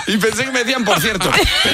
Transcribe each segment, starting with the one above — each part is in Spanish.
Y pensé que me decían por cierto.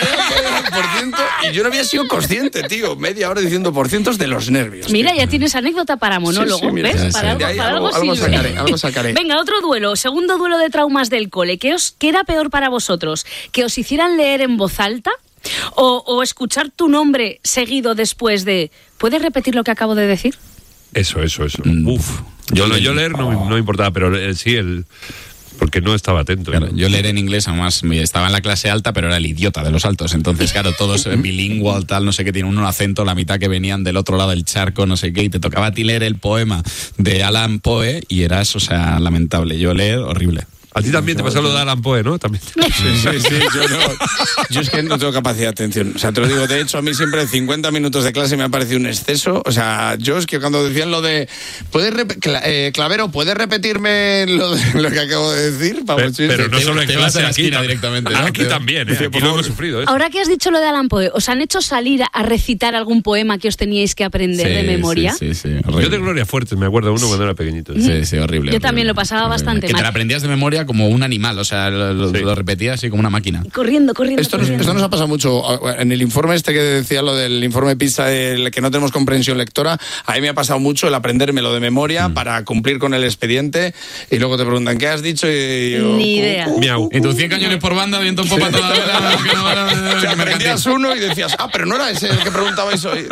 Y yo no había sido consciente, tío. Media hora diciendo por cientos de los nervios. Mira, ya tienes anécdota para monólogo, sí, mira, ¿ves? Para algo sirve. Algo sacaré. Venga, otro duelo. Segundo duelo de traumas del cole. ¿Qué era peor para vosotros? ¿Que os hicieran leer en voz alta? ¿O escuchar tu nombre seguido después de... ¿Puedes repetir lo que acabo de decir? Eso. Uf. Yo leer no me importaba, pero porque no estaba atento. Claro, yo leer en inglés, además, estaba en la clase alta, pero era el idiota de los altos. Entonces, claro, todos bilingüe, tal, no sé qué, tienen un acento, la mitad que venían del otro lado del charco, no sé qué, y te tocaba a ti leer el poema de Alan Poe y eras, lamentable. Yo leer, horrible. A ti también te pasó lo de Alan Poe, ¿no? También. Sí, yo es que no tengo capacidad de atención. O sea, te lo digo, de hecho, a mí siempre 50 minutos de clase me ha parecido un exceso. O sea, yo es que cuando decían lo de... Clavero, ¿puedes repetirme lo que acabo de decir? Pero no solo en clase, aquí directamente, ¿no? Aquí también, aquí lo hemos sufrido. Ahora que has dicho lo de Alan Poe, ¿os han hecho salir a recitar algún poema que os teníais que aprender de memoria? Sí, yo de Gloria Fuertes me acuerdo uno cuando era pequeñito. Sí, horrible. Yo también lo pasaba bastante mal. Que te la aprendías de memoria como un animal, lo repetías así como una máquina. Corriendo. Esto nos ha pasado mucho. En el informe que decía, lo del informe PISA, que no tenemos comprensión lectora, a mí me ha pasado mucho el aprendérmelo de memoria para cumplir con el expediente, y luego te preguntan, ¿qué has dicho? Y yo, ni idea. Miau. Y tus 100 cañones por banda, viento en popa toda la vela. Aprendías uno y decías, pero no era ese el que preguntabais hoy.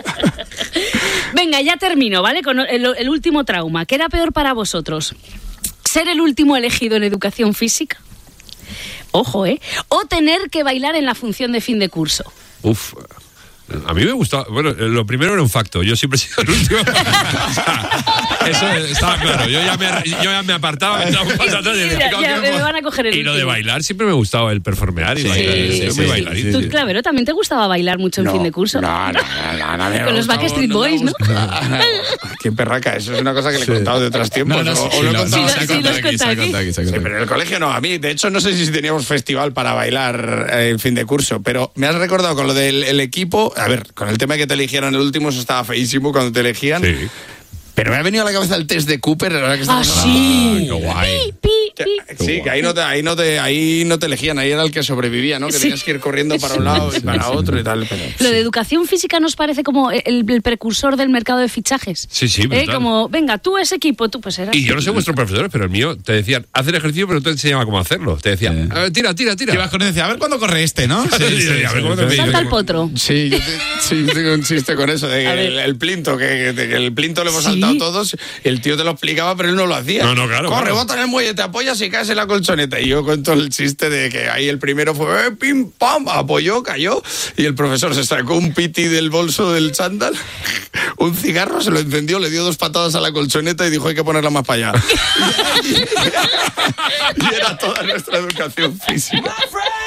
Venga, ya termino, ¿vale? Con el último trauma. ¿Qué era peor para vosotros? ¿Ser el último elegido en educación física? Ojo, o tener que bailar en la función de fin de curso. Uf. A mí me gustaba... Bueno, lo primero era un facto. Yo siempre he sido el último. Eso estaba claro. Yo ya me apartaba. Me van a coger el y lo de último. bailar siempre me gustaba el performear y bailar. Muy bailarín. Tú, Clavero, también te gustaba bailar mucho en fin de curso. No, con los Backstreet Boys, ¿no? Qué perraca. Eso es una cosa que le he contado de otros tiempos. O lo he contado. Sí, lo has contado aquí. Sí, pero en el colegio no. A mí, de hecho, no sé si teníamos festival para bailar en fin de curso, pero me has recordado con lo del equipo. A ver, con el tema de que te eligieran el último, eso estaba feísimo cuando te elegían. Sí. Pero me ha venido a la cabeza el test de Cooper. Ahora que sí. Qué guay. Sí, que ahí no te elegían, ahí era el que sobrevivía, ¿no? Que tenías que ir corriendo para un lado y para otro y tal. Pero... Lo de educación física nos parece como el precursor del mercado de fichajes. Sí, brutal. Como, venga, tú ese equipo, tú pues eras. Y yo no sé vuestros profesores, pero el mío te decían, haz el ejercicio, pero no te enseñaba cómo hacerlo. Te decían, tira. Y vas con él y decía, a ver cuándo corre este, ¿no? Salta al potro. Sí, yo tengo un chiste con eso, de el plinto, que el plinto lo hemos saltado todos, y el tío te lo explicaba, pero él no lo hacía. No, claro. Corre, bota en el muelle, te apoyas y caes en la colchoneta. Y yo cuento el chiste de que ahí el primero fue, pim, pam, apoyó, cayó, y el profesor se sacó un piti del bolso del chándal, un cigarro, se lo encendió, le dio 2 patadas a la colchoneta y dijo, hay que ponerla más para allá. Y era toda nuestra educación física.